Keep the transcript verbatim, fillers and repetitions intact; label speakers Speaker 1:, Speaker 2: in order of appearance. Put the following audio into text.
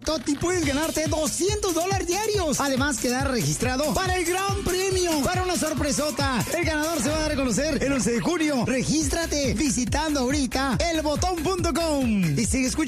Speaker 1: Toti puedes ganarte doscientos dólares diarios. Además, quedar registrado para el gran premio, para una sorpresota. El ganador se va a dar a conocer el once de junio. Regístrate visitando ahorita el botón punto com y sigue escuchando.